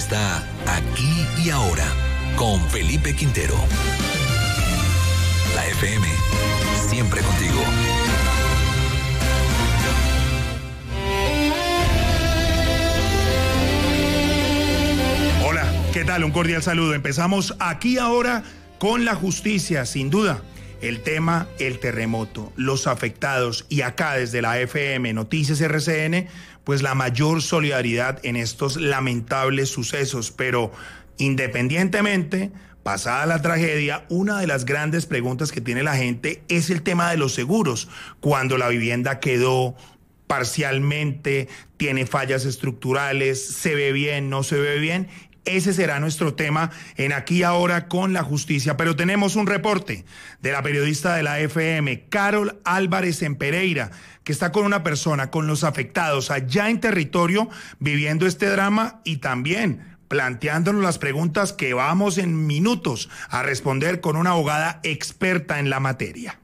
está Aquí y Ahora con Felipe Quintero. La FM, siempre contigo. Hola, ¿qué tal? Un cordial saludo. Empezamos Aquí Ahora con la justicia, sin duda. El tema, el terremoto, los afectados y acá desde la FM Noticias RCN, pues la mayor solidaridad en estos lamentables sucesos. Pero independientemente, pasada la tragedia, una de las grandes preguntas que tiene la gente es el tema de los seguros. Cuando la vivienda quedó parcialmente, tiene fallas estructurales, se ve bien, no se ve bien. Ese será nuestro tema en Aquí Ahora con la justicia. Pero tenemos un reporte de la periodista de la FM, Carol Álvarez en Pereira, que está con una persona, con los afectados allá en territorio, viviendo este drama y también planteándonos las preguntas que vamos en minutos a responder con una abogada experta en la materia.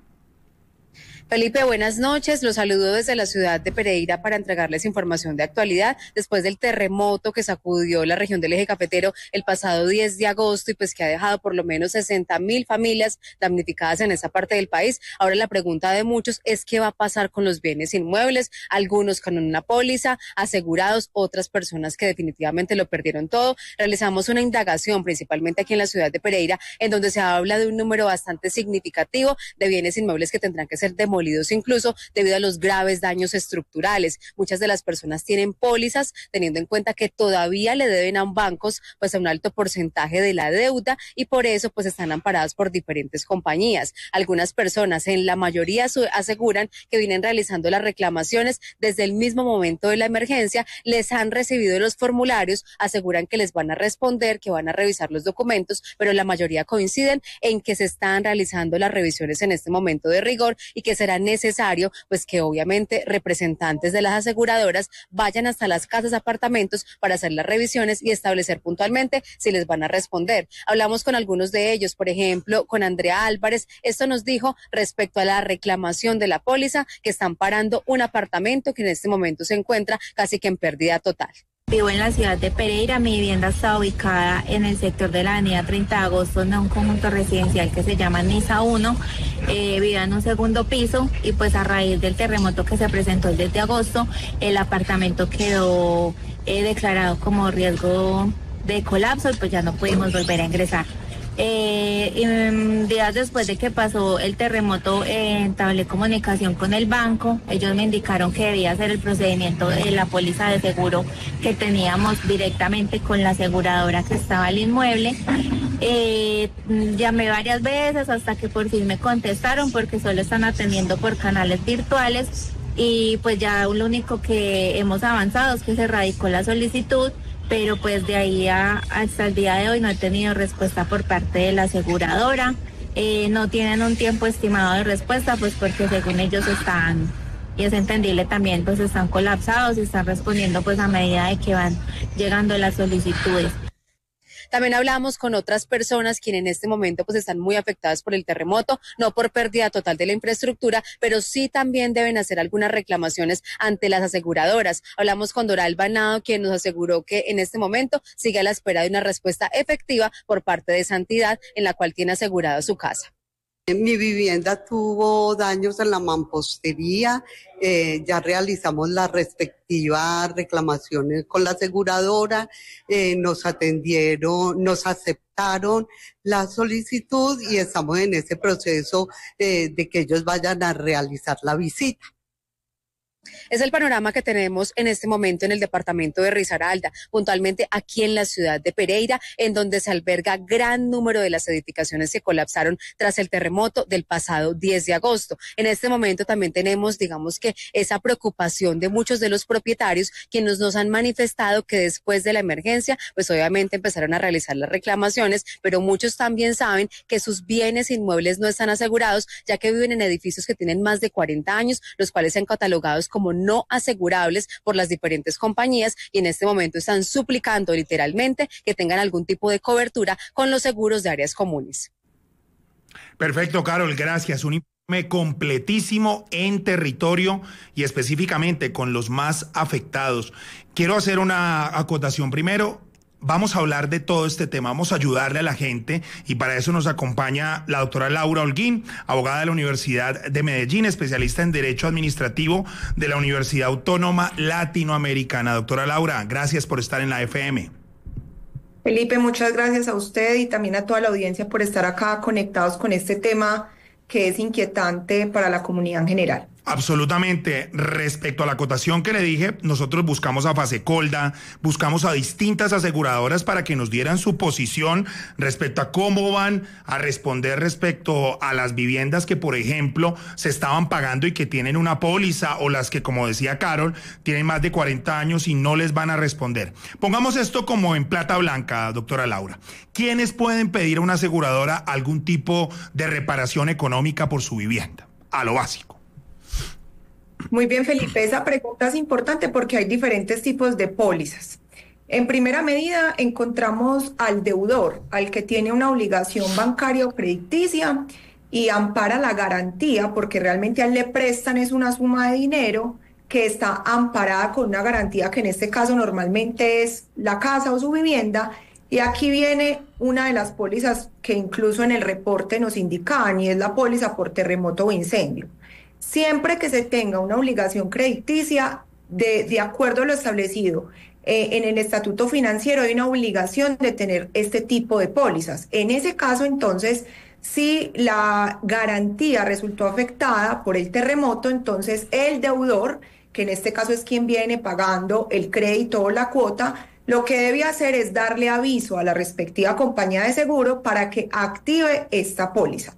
Felipe, buenas noches. Los saludo desde la ciudad de Pereira para entregarles información de actualidad después del terremoto que sacudió la región del Eje Cafetero el pasado 10 de agosto y pues que ha dejado por lo menos 60.000 familias damnificadas en esa parte del país. Ahora la pregunta de muchos es qué va a pasar con los bienes inmuebles, algunos con una póliza, asegurados, otras personas que definitivamente lo perdieron todo. Realizamos una indagación principalmente aquí en la ciudad de Pereira en donde se habla de un número bastante significativo de bienes inmuebles que tendrán que ser demolidos incluso debido a los graves daños estructurales. Muchas de las personas tienen pólizas teniendo en cuenta que todavía le deben a bancos pues a un alto porcentaje de la deuda y por eso pues están amparadas por diferentes compañías. Algunas personas, en la mayoría, aseguran que vienen realizando las reclamaciones desde el mismo momento de la emergencia, les han recibido los formularios, aseguran que les van a responder, que van a revisar los documentos, pero la mayoría coinciden en que se están realizando las revisiones en este momento de rigor y que será necesario pues que obviamente representantes de las aseguradoras vayan hasta las casas, apartamentos para hacer las revisiones y establecer puntualmente si les van a responder. Hablamos con algunos de ellos, por ejemplo con Andrea Álvarez. Esto nos dijo respecto a la reclamación de la póliza, que están parando un apartamento que en este momento se encuentra casi que en pérdida total. Vivo en la ciudad de Pereira. Mi vivienda está ubicada en el sector de la avenida 30 de agosto, en un conjunto residencial que se llama Niza 1. Vivo en un segundo piso y pues a raíz del terremoto que se presentó el 10 de agosto, el apartamento quedó declarado como riesgo de colapso y pues ya no pudimos volver a ingresar. Días después de que pasó el terremoto, entablé comunicación con el banco. Ellos me indicaron que debía hacer el procedimiento de la póliza de seguro que teníamos directamente con la aseguradora que estaba el inmueble. Llamé varias veces hasta que por fin me contestaron, porque solo están atendiendo por canales virtuales y pues ya lo único que hemos avanzado es que se radicó la solicitud, pero pues de ahí hasta el día de hoy no he tenido respuesta por parte de la aseguradora. No tienen un tiempo estimado de respuesta, pues porque según ellos están, y es entendible también, pues están colapsados y están respondiendo pues a medida de que van llegando las solicitudes. También hablamos con otras personas quienes en este momento pues están muy afectadas por el terremoto, no por pérdida total de la infraestructura, pero sí también deben hacer algunas reclamaciones ante las aseguradoras. Hablamos con Doral Banado, quien nos aseguró que en este momento sigue a la espera de una respuesta efectiva por parte de esa entidad en la cual tiene asegurada su casa. Mi vivienda tuvo daños en la mampostería, ya realizamos las respectivas reclamaciones con la aseguradora, nos atendieron, nos aceptaron la solicitud y estamos en ese proceso de que ellos vayan a realizar la visita. Es el panorama que tenemos en este momento en el departamento de Risaralda, puntualmente aquí en la ciudad de Pereira, en donde se alberga gran número de las edificaciones que colapsaron tras el terremoto del pasado 10 de agosto. En este momento también tenemos, digamos que esa preocupación de muchos de los propietarios quienes nos han manifestado que después de la emergencia, pues obviamente empezaron a realizar las reclamaciones, pero muchos también saben que sus bienes inmuebles no están asegurados, ya que viven en edificios que tienen más de 40 años, los cuales han catalogados como no asegurables por las diferentes compañías y en este momento están suplicando literalmente que tengan algún tipo de cobertura con los seguros de áreas comunes. Perfecto, Carol, gracias. Un informe completísimo en territorio y específicamente con los más afectados. Quiero hacer una acotación primero. vamos a hablar de todo este tema, vamos a ayudarle a la gente y para eso nos acompaña la doctora Laura Holguín, abogada de la Universidad de Medellín, especialista en Derecho Administrativo de la Universidad Autónoma Latinoamericana. Doctora Laura, gracias por estar en la FM. Felipe, muchas gracias a usted y también a toda la audiencia por estar acá conectados con este tema que es inquietante para la comunidad en general. Absolutamente. Respecto a la acotación que le dije, nosotros buscamos a Fasecolda, buscamos a distintas aseguradoras para que nos dieran su posición respecto a cómo van a responder respecto a las viviendas que, por ejemplo, se estaban pagando y que tienen una póliza, o las que, como decía Carol, tienen más de 40 años y no les van a responder. Pongamos esto como en plata blanca, doctora Laura. ¿Quiénes pueden pedir a una aseguradora algún tipo de reparación económica por su vivienda? A lo básico. Muy bien, Felipe, esa pregunta es importante porque hay diferentes tipos de pólizas. En primera medida, encontramos al deudor, al que tiene una obligación bancaria o crediticia y ampara la garantía, porque realmente a él le prestan es una suma de dinero que está amparada con una garantía que en este caso normalmente es la casa o su vivienda. Y aquí viene una de las pólizas que incluso en el reporte nos indican, y es la póliza por terremoto o incendio. Siempre que se tenga una obligación crediticia, de acuerdo a lo establecido en el estatuto financiero, hay una obligación de tener este tipo de pólizas. En ese caso, entonces, si la garantía resultó afectada por el terremoto, entonces el deudor, que en este caso es quien viene pagando el crédito o la cuota, lo que debe hacer es darle aviso a la respectiva compañía de seguro para que active esta póliza.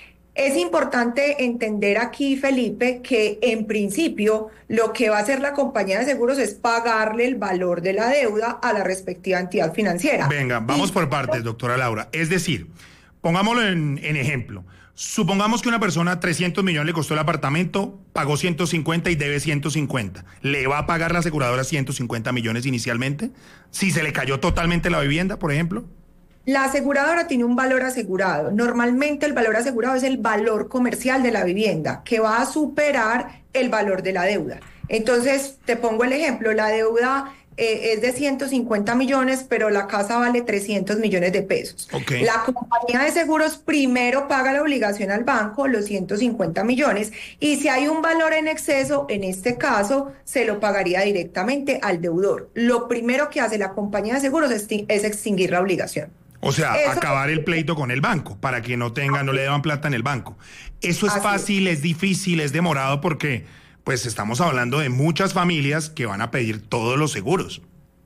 Es importante entender aquí, Felipe, que en principio lo que va a hacer la compañía de seguros es pagarle el valor de la deuda a la respectiva entidad financiera. Venga, vamos por partes, doctora Laura. Es decir, pongámoslo en ejemplo. Supongamos que una persona 300 millones le costó el apartamento, pagó 150 y debe 150. ¿Le va a pagar la aseguradora 150 millones inicialmente? Si se le cayó totalmente la vivienda, por ejemplo. La aseguradora tiene un valor asegurado. Normalmente el valor asegurado es el valor comercial de la vivienda, que va a superar el valor de la deuda. Entonces, te pongo el ejemplo, la deuda es de 150 millones, pero la casa vale 300 millones de pesos. Okay. La compañía de seguros primero paga la obligación al banco, los 150 millones, y si hay un valor en exceso, en este caso, se lo pagaría directamente al deudor. Lo primero que hace la compañía de seguros es extinguir la obligación. O sea, acabar el pleito con el banco, para que no le deban plata en el banco. Eso es fácil, es difícil, es demorado, porque pues estamos hablando de muchas familias que van a pedir todos los seguros.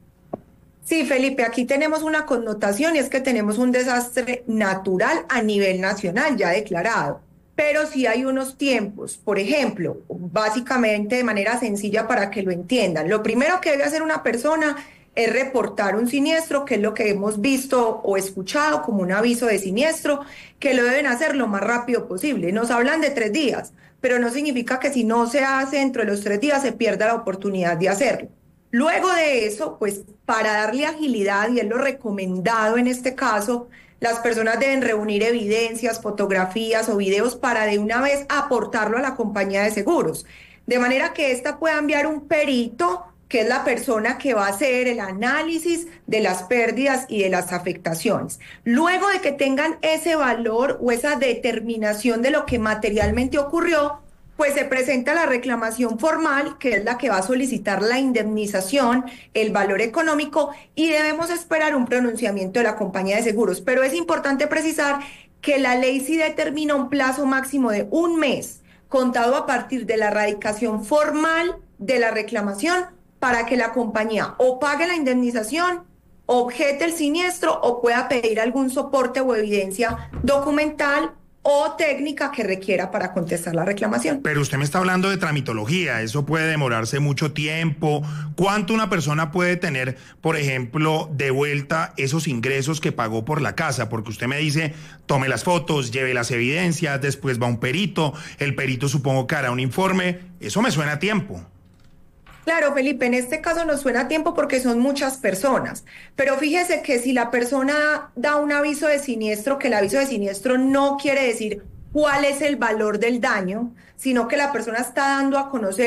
Sí, Felipe, aquí tenemos una connotación y es que tenemos un desastre natural a nivel nacional ya declarado. Pero sí hay unos tiempos, por ejemplo, básicamente de manera sencilla para que lo entiendan. Lo primero que debe hacer una persona es reportar un siniestro, que es lo que hemos visto o escuchado como un aviso de siniestro, que lo deben hacer lo más rápido posible. Nos hablan de 3 días, pero no significa que si no se hace dentro de los 3 días se pierda la oportunidad de hacerlo. Luego de eso, pues para darle agilidad, y es lo recomendado en este caso, las personas deben reunir evidencias, fotografías o videos para de una vez aportarlo a la compañía de seguros, de manera que ésta pueda enviar un perito, que es la persona que va a hacer el análisis de las pérdidas y de las afectaciones. Luego de que tengan ese valor o esa determinación de lo que materialmente ocurrió, pues se presenta la reclamación formal, que es la que va a solicitar la indemnización, el valor económico, y debemos esperar un pronunciamiento de la compañía de seguros. Pero es importante precisar que la ley sí determina un plazo máximo de 1 mes, contado a partir de la erradicación formal de la reclamación, para que la compañía o pague la indemnización, objete el siniestro o pueda pedir algún soporte o evidencia documental o técnica que requiera para contestar la reclamación. Pero usted me está hablando de tramitología, eso puede demorarse mucho tiempo. ¿Cuánto una persona puede tener, por ejemplo, de vuelta esos ingresos que pagó por la casa? Porque usted me dice, tome las fotos, lleve las evidencias, después va un perito, el perito supongo que hará un informe, eso me suena a tiempo. Claro, Felipe, en este caso nos suena a tiempo porque son muchas personas, pero fíjese que si la persona da un aviso de siniestro, que el aviso de siniestro no quiere decir cuál es el valor del daño, sino que la persona está dando a conocer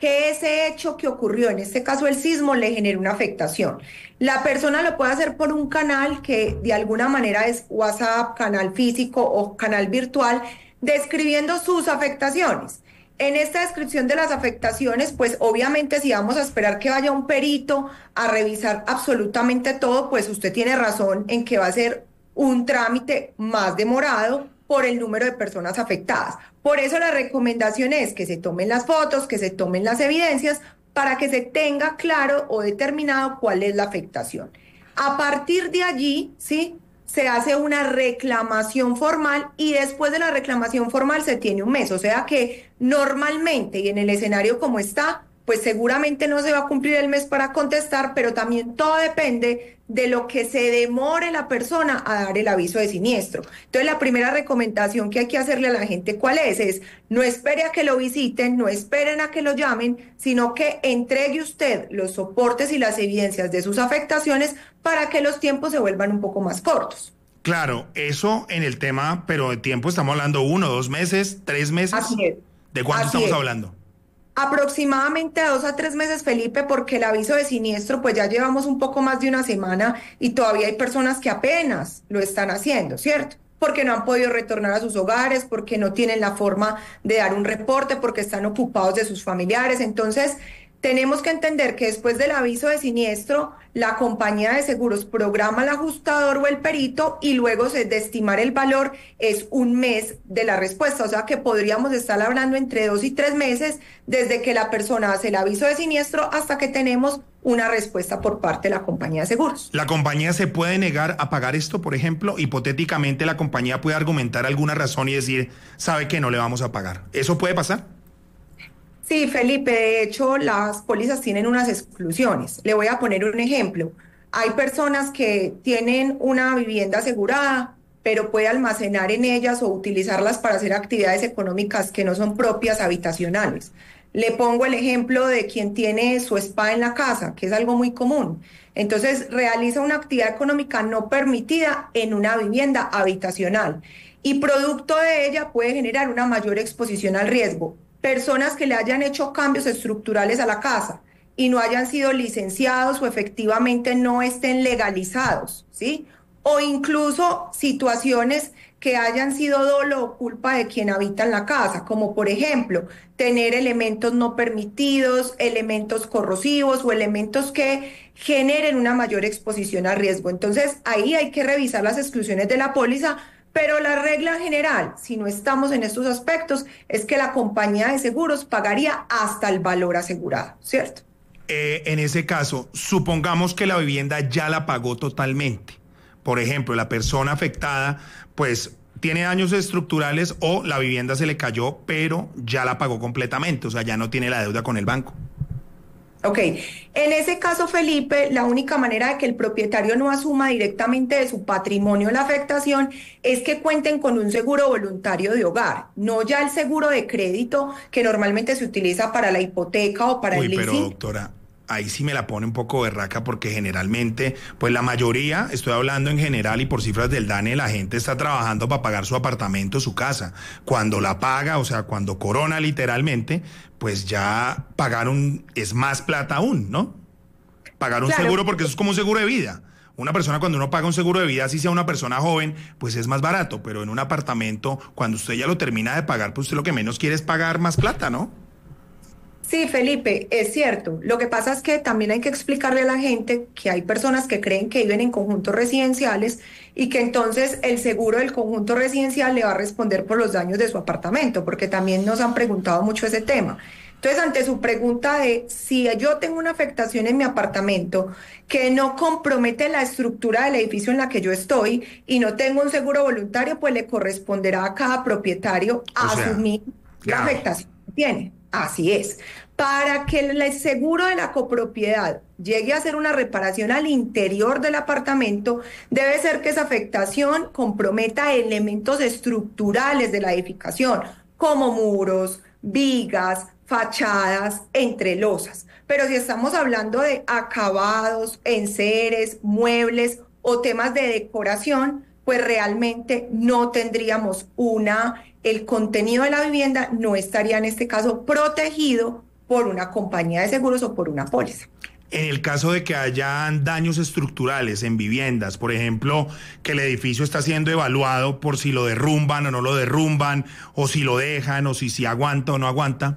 que ese hecho que ocurrió, en este caso el sismo, le genere una afectación. La persona lo puede hacer por un canal que de alguna manera es WhatsApp, canal físico o canal virtual, describiendo sus afectaciones. En esta descripción de las afectaciones, pues obviamente si vamos a esperar que vaya un perito a revisar absolutamente todo, pues usted tiene razón en que va a ser un trámite más demorado por el número de personas afectadas. Por eso la recomendación es que se tomen las fotos, que se tomen las evidencias, para que se tenga claro o determinado cuál es la afectación. A partir de allí, ¿sí?, se hace una reclamación formal y después de la reclamación formal se tiene un mes. O sea que normalmente, y en el escenario como está, pues seguramente no se va a cumplir el mes para contestar, pero también todo depende de lo que se demore la persona a dar el aviso de siniestro. Entonces, la primera recomendación que hay que hacerle a la gente, ¿cuál es? Es no espere a que lo visiten, no esperen a que lo llamen, sino que entregue usted los soportes y las evidencias de sus afectaciones para que los tiempos se vuelvan un poco más cortos. Claro, eso en el tema, pero de tiempo estamos hablando 1, 2 meses, 3 meses. Así es. ¿De cuánto Así estamos es. hablando? Aproximadamente 2 a 3 meses, Felipe, porque el aviso de siniestro, pues ya llevamos un poco más de una semana y todavía hay personas que apenas lo están haciendo, ¿cierto? Porque no han podido retornar a sus hogares, porque no tienen la forma de dar un reporte, porque están ocupados de sus familiares. Entonces, tenemos que entender que después del aviso de siniestro, la compañía de seguros programa el ajustador o el perito y luego de estimar el valor es un mes de la respuesta. O sea que podríamos estar hablando entre 2 y 3 meses desde que la persona hace el aviso de siniestro hasta que tenemos una respuesta por parte de la compañía de seguros. ¿La compañía se puede negar a pagar esto, por ejemplo? Hipotéticamente, la compañía puede argumentar alguna razón y decir, sabe que no le vamos a pagar. ¿Eso puede pasar? Sí, Felipe, de hecho las pólizas tienen unas exclusiones. Le voy a poner un ejemplo. Hay personas que tienen una vivienda asegurada, pero puede almacenar en ellas o utilizarlas para hacer actividades económicas que no son propias habitacionales. Le pongo el ejemplo de quien tiene su spa en la casa, que es algo muy común. Entonces realiza una actividad económica no permitida en una vivienda habitacional y producto de ella puede generar una mayor exposición al riesgo. Personas que le hayan hecho cambios estructurales a la casa y no hayan sido licenciados o efectivamente no estén legalizados, ¿sí? O incluso situaciones que hayan sido dolo o culpa de quien habita en la casa, como por ejemplo, tener elementos no permitidos, elementos corrosivos o elementos que generen una mayor exposición al riesgo. Entonces, ahí hay que revisar las exclusiones de la póliza. Pero la regla general, si no estamos en estos aspectos, es que la compañía de seguros pagaría hasta el valor asegurado, ¿cierto? En ese caso, supongamos que la vivienda ya la pagó totalmente. Por ejemplo, la persona afectada, pues, tiene daños estructurales o la vivienda se le cayó, pero ya la pagó completamente, o sea, ya no tiene la deuda con el banco. Ok, en ese caso, Felipe, la única manera de que el propietario no asuma directamente de su patrimonio la afectación es que cuenten con un seguro voluntario de hogar, no ya el seguro de crédito que normalmente se utiliza para la hipoteca o para el leasing. Pero doctora, ahí sí me la pone un poco berraca porque generalmente, pues la mayoría, estoy hablando en general y por cifras del DANE, la gente está trabajando para pagar su apartamento, su casa. Cuando la paga, o sea, cuando corona literalmente, pues ya pagaron, es más plata aún, ¿no? Pagar un Claro. seguro porque eso es como un seguro de vida. Una persona cuando uno paga un seguro de vida, así sea una persona joven, pues es más barato, pero en un apartamento, cuando usted ya lo termina de pagar, pues usted lo que menos quiere es pagar más plata, ¿no? Sí, Felipe, es cierto. Lo que pasa es que también hay que explicarle a la gente que hay personas que creen que viven en conjuntos residenciales y que entonces el seguro del conjunto residencial le va a responder por los daños de su apartamento, porque también nos han preguntado mucho ese tema. Entonces, ante su pregunta de si yo tengo una afectación en mi apartamento que no compromete la estructura del edificio en la que yo estoy y no tengo un seguro voluntario, pues le corresponderá a cada propietario asumir la grave. afectación que tiene. Así es. Para que el seguro de la copropiedad llegue a hacer una reparación al interior del apartamento, debe ser que esa afectación comprometa elementos estructurales de la edificación, como muros, vigas, fachadas, entre losas. Pero si estamos hablando de acabados, enseres, muebles o temas de decoración, pues realmente no tendríamos el contenido de la vivienda no estaría en este caso protegido por una compañía de seguros o por una póliza. En el caso de que hayan daños estructurales en viviendas, por ejemplo, que el edificio está siendo evaluado por si lo derrumban o no lo derrumban, o si lo dejan, o si aguanta o no aguanta.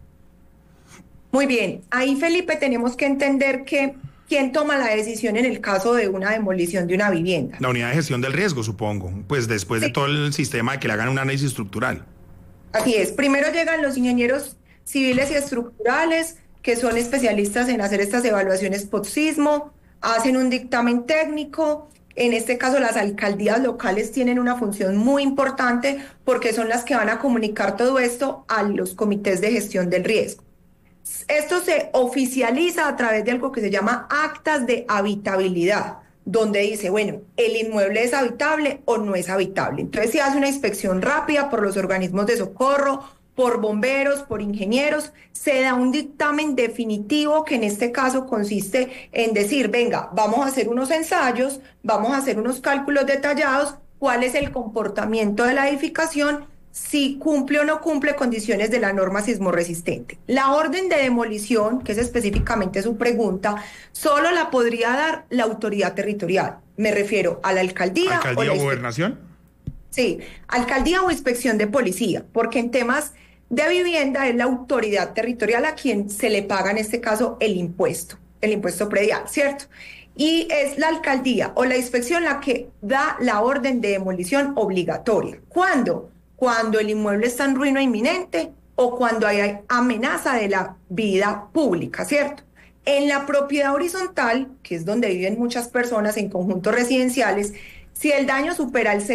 Muy bien, ahí Felipe tenemos que entender que ¿quién toma la decisión en el caso de una demolición de una vivienda? La unidad de gestión del riesgo, supongo, pues después de todo el sistema de que le hagan un análisis estructural. Así es, primero llegan los ingenieros civiles y estructurales, que son especialistas en hacer estas evaluaciones post-sismo, hacen un dictamen técnico. En este caso, las alcaldías locales tienen una función muy importante porque son las que van a comunicar todo esto a los comités de gestión del riesgo. Esto se oficializa a través de algo que se llama actas de habitabilidad, donde dice, bueno, el inmueble es habitable o no es habitable. Entonces se hace una inspección rápida por los organismos de socorro, por bomberos, por ingenieros, se da un dictamen definitivo que en este caso consiste en decir, venga, vamos a hacer unos ensayos, vamos a hacer unos cálculos detallados, cuál es el comportamiento de la edificación, si cumple o no cumple condiciones de la norma sismorresistente. La orden de demolición, que es específicamente su pregunta, solo la podría dar la autoridad territorial. Me refiero a la alcaldía. ¿Alcaldía o gobernación? Sí, alcaldía o inspección de policía, porque en temas de vivienda es la autoridad territorial a quien se le paga en este caso el impuesto predial, ¿cierto? Y es la alcaldía o la inspección la que da la orden de demolición obligatoria. ¿Cuándo? Cuando el inmueble está en ruina inminente o cuando hay amenaza de la vida pública, ¿cierto? En la propiedad horizontal, que es donde viven muchas personas en conjuntos residenciales, si el daño supera el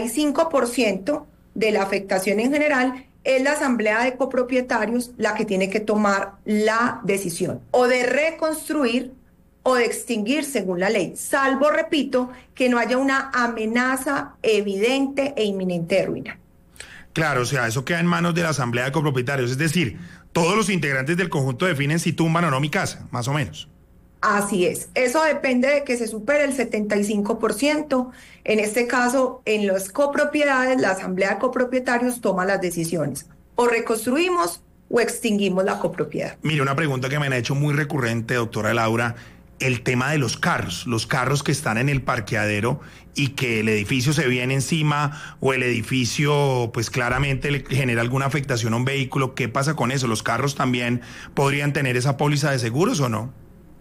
75% de la afectación en general, es la asamblea de copropietarios la que tiene que tomar la decisión o de reconstruir o de extinguir según la ley, salvo, repito, que no haya una amenaza evidente e inminente de ruina. Claro, o sea, eso queda en manos de la asamblea de copropietarios, es decir, todos los integrantes del conjunto definen si tumban o no mi casa, más o menos. Así es, eso depende de que se supere el 75%. En este caso, en las copropiedades, la asamblea de copropietarios toma las decisiones. O reconstruimos o extinguimos la copropiedad. Mire, una pregunta que me han hecho muy recurrente, doctora Laura, el tema de los carros que están en el parqueadero y que el edificio se viene encima o el edificio pues claramente le genera alguna afectación a un vehículo. ¿Qué pasa con eso? ¿Los carros también podrían tener esa póliza de seguros o no?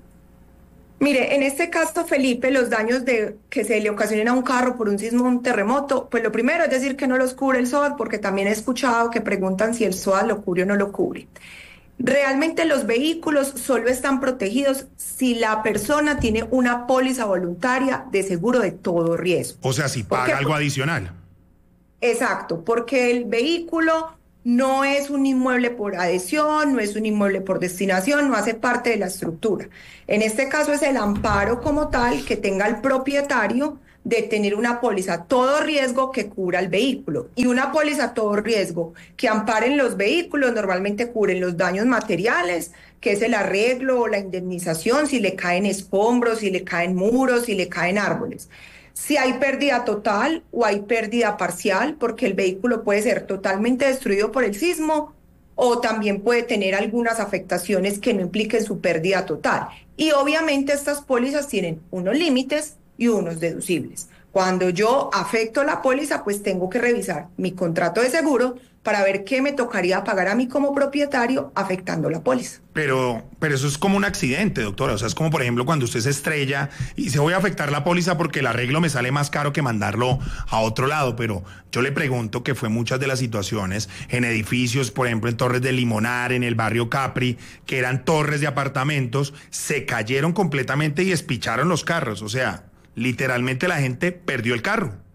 Mire, en este caso, Felipe, los daños que se le ocasionen a un carro por un sismo o un terremoto, pues lo primero es decir que no los cubre el SOAT, porque también he escuchado que preguntan si el SOAT lo cubre o no lo cubre. Realmente los vehículos solo están protegidos si la persona tiene una póliza voluntaria de seguro de todo riesgo. O sea, si paga algo adicional. Exacto, porque el vehículo no es un inmueble por adhesión, no es un inmueble por destinación, no hace parte de la estructura. En este caso es el amparo como tal que tenga el propietario de tener una póliza todo riesgo que cubra el vehículo. Y una póliza todo riesgo que amparen los vehículos normalmente cubren los daños materiales, que es el arreglo o la indemnización, si le caen escombros, si le caen muros, si le caen árboles. Si hay pérdida total o hay pérdida parcial, porque el vehículo puede ser totalmente destruido por el sismo o también puede tener algunas afectaciones que no impliquen su pérdida total. Y obviamente estas pólizas tienen unos límites y unos deducibles. Cuando yo afecto la póliza, pues tengo que revisar mi contrato de seguro para ver qué me tocaría pagar a mí como propietario afectando la póliza. Pero eso es como un accidente, doctora. O sea, es como, por ejemplo, cuando usted se estrella y dice, voy a afectar la póliza porque el arreglo me sale más caro que mandarlo a otro lado. Pero yo le pregunto que fue muchas de las situaciones en edificios, por ejemplo, en Torres de Limonar, en el barrio Capri, que eran torres de apartamentos, se cayeron completamente y espicharon los carros. O sea, literalmente la gente perdió el carro.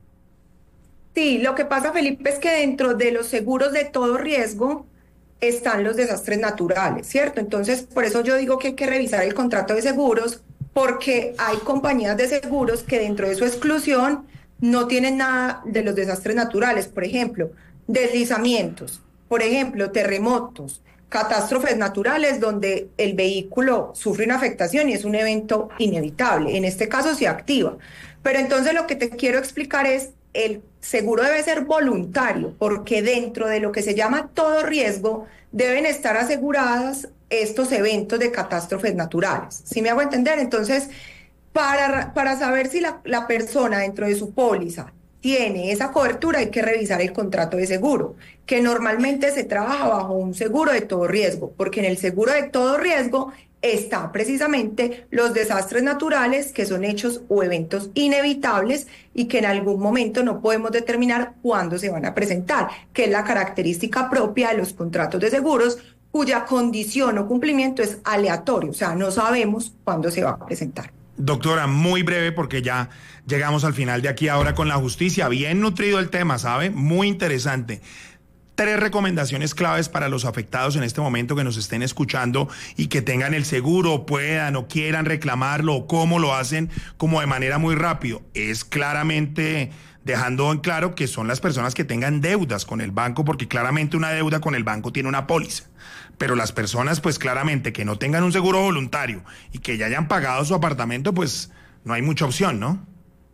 Sí, lo que pasa, Felipe, es que dentro de los seguros de todo riesgo están los desastres naturales, ¿cierto? Entonces, por eso yo digo que hay que revisar el contrato de seguros, porque hay compañías de seguros que dentro de su exclusión no tienen nada de los desastres naturales. Por ejemplo, deslizamientos, por ejemplo, terremotos, catástrofes naturales donde el vehículo sufre una afectación y es un evento inevitable. En este caso se activa. Pero entonces lo que te quiero explicar es el seguro debe ser voluntario, porque dentro de lo que se llama todo riesgo deben estar aseguradas estos eventos de catástrofes naturales. ¿Sí me hago entender? Entonces, para saber si la persona dentro de su póliza tiene esa cobertura, hay que revisar el contrato de seguro, que normalmente se trabaja bajo un seguro de todo riesgo, porque en el seguro de todo riesgo está precisamente los desastres naturales, que son hechos o eventos inevitables y que en algún momento no podemos determinar cuándo se van a presentar, que es la característica propia de los contratos de seguros, cuya condición o cumplimiento es aleatorio, o sea, no sabemos cuándo se va a presentar. Doctora, muy breve porque ya llegamos al final de Aquí Ahora con la justicia. Bien nutrido el tema, ¿sabe? Muy interesante. 3 recomendaciones claves para los afectados en este momento que nos estén escuchando y que tengan el seguro, puedan o quieran reclamarlo o cómo lo hacen como de manera muy rápido. Es claramente dejando en claro que son las personas que tengan deudas con el banco, porque claramente una deuda con el banco tiene una póliza. Pero las personas, pues claramente que no tengan un seguro voluntario y que ya hayan pagado su apartamento, pues no hay mucha opción, ¿no?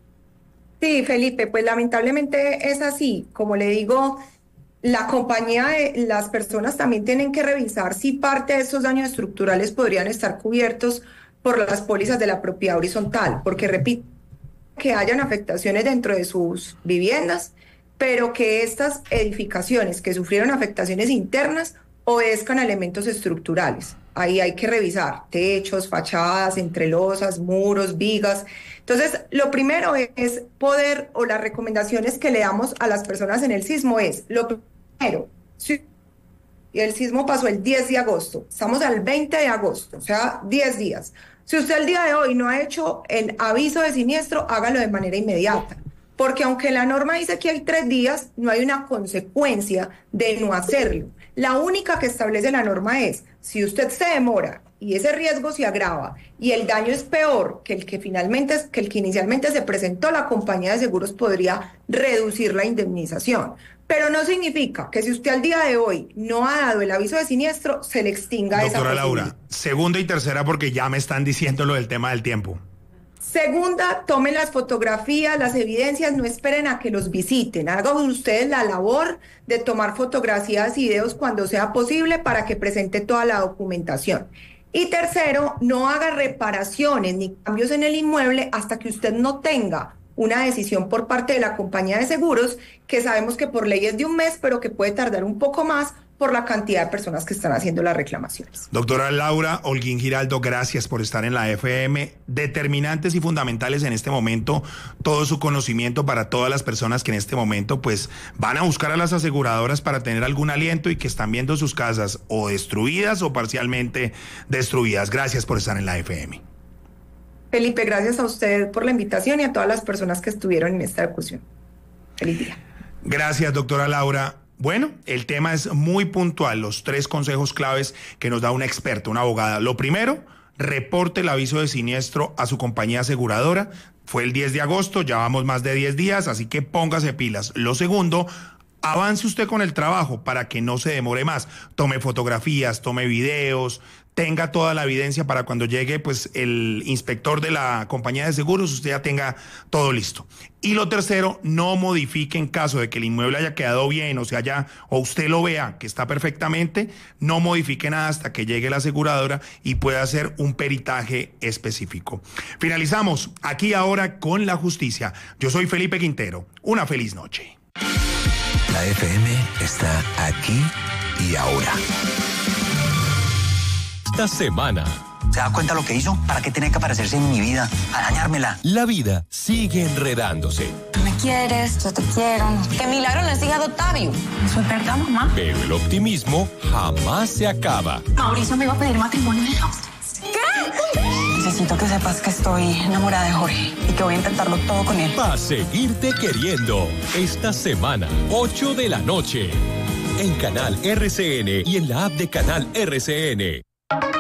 Sí, Felipe, pues lamentablemente es así. Como le digo, la compañía, las personas también tienen que revisar si parte de esos daños estructurales podrían estar cubiertos por las pólizas de la propiedad horizontal, porque repito, que hayan afectaciones dentro de sus viviendas, pero que estas edificaciones que sufrieron afectaciones internas obedezcan a elementos estructurales. Ahí hay que revisar techos, fachadas, entrelosas, muros, vigas. Entonces, lo primero es poder, o las recomendaciones que le damos a las personas en el sismo es, lo primero, si el sismo pasó el 10 de agosto, estamos al 20 de agosto, o sea, 10 días. Si usted el día de hoy no ha hecho el aviso de siniestro, hágalo de manera inmediata. Porque aunque la norma dice que hay 3 días, no hay una consecuencia de no hacerlo. La única que establece la norma es, si usted se demora y ese riesgo se agrava y el daño es peor que el que inicialmente se presentó, la compañía de seguros podría reducir la indemnización. Pero no significa que si usted al día de hoy no ha dado el aviso de siniestro, se le extinga esa posibilidad. Doctora Laura, segunda y tercera porque ya me están diciendo lo del tema del tiempo. Segunda, tomen las fotografías, las evidencias, no esperen a que los visiten. Hagan ustedes la labor de tomar fotografías y videos cuando sea posible para que presente toda la documentación. Y tercero, no haga reparaciones ni cambios en el inmueble hasta que usted no tenga una decisión por parte de la compañía de seguros, que sabemos que por ley es de 1 mes, pero que puede tardar un poco más por la cantidad de personas que están haciendo las reclamaciones. Doctora Laura Holguín Giraldo, gracias por estar en la FM. Determinantes y fundamentales en este momento, todo su conocimiento para todas las personas que en este momento pues van a buscar a las aseguradoras para tener algún aliento y que están viendo sus casas o destruidas o parcialmente destruidas. Gracias por estar en la FM. Felipe, gracias a usted por la invitación y a todas las personas que estuvieron en esta discusión. Feliz día. Gracias, doctora Laura. Bueno, el tema es muy puntual, los 3 consejos claves que nos da una experta, una abogada. Lo primero, reporte el aviso de siniestro a su compañía aseguradora. Fue el 10 de agosto, ya vamos más de 10 días, así que póngase pilas. Lo segundo, avance usted con el trabajo para que no se demore más. Tome fotografías, tome videos, tenga toda la evidencia para cuando llegue pues el inspector de la compañía de seguros, usted ya tenga todo listo. Y lo tercero, no modifique en caso de que el inmueble haya quedado bien o usted lo vea que está perfectamente, no modifique nada hasta que llegue la aseguradora y pueda hacer un peritaje específico. Finalizamos Aquí Ahora con la justicia. Yo soy Felipe Quintero. Una feliz noche. La FM está aquí y ahora. Esta semana. ¿Se da cuenta lo que hizo? ¿Para qué tiene que aparecerse en mi vida? A dañármela. La vida sigue enredándose. Tú me quieres, yo te quiero. ¡Qué milagro no es hija de Octavio! ¿Eso es verdad, mamá? Pero el optimismo jamás se acaba. Mauricio me iba a pedir matrimonio en el hostel. ¿Qué? Necesito que sepas que estoy enamorada de Jorge y que voy a intentarlo todo con él. Va a seguirte queriendo. Esta semana, 8 de la noche. En Canal RCN y en la app de Canal RCN.